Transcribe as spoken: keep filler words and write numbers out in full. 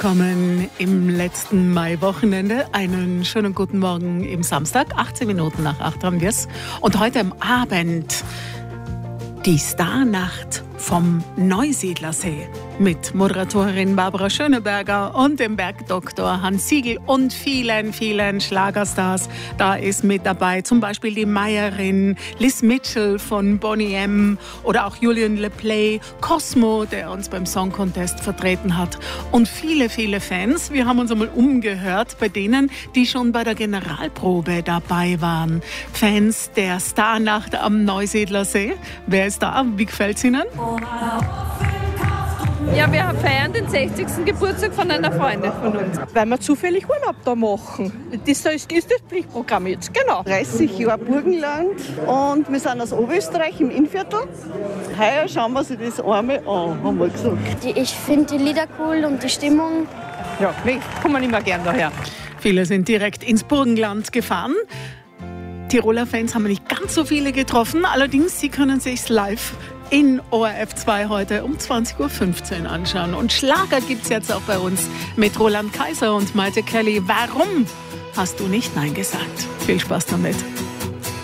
Willkommen im letzten Maiwochenende. Einen schönen guten Morgen im Samstag. achtzehn Minuten nach acht haben wir es. Und heute am Abend die Starnacht vom Neusiedlersee mit Moderatorin Barbara Schöneberger und dem Bergdoktor Hans Siegel und vielen, vielen Schlagerstars. Da ist mit dabei zum Beispiel die Meierin, Liz Mitchell von Boney M. oder auch Julian LePlay, Cosmo, der uns beim Song Contest vertreten hat und viele, viele Fans. Wir haben uns einmal umgehört bei denen, die schon bei der Generalprobe dabei waren. Fans der Starnacht am Neusiedlersee. Wer ist da? Wie gefällt's Ihnen? Ja, wir feiern den sechzigsten Geburtstag von einer Freundin von uns. Weil wir zufällig Urlaub da machen. Das ist das Pflichtprogramm jetzt, genau. dreißig Jahre Burgenland und wir sind aus Oberösterreich im Innviertel. Heuer schauen wir uns das einmal an, haben wir gesagt. Die, ich finde die Lieder cool und die Stimmung. Ja, wir kommen immer gern daher. Viele sind direkt ins Burgenland gefahren. Tiroler Fans haben wir nicht ganz so viele getroffen, allerdings Sie können sich's live in O R F zwei heute um zwanzig Uhr fünfzehn anschauen. Und Schlager gibt's jetzt auch bei uns mit Roland Kaiser und Malte Kelly. Warum hast du nicht Nein gesagt? Viel Spaß damit.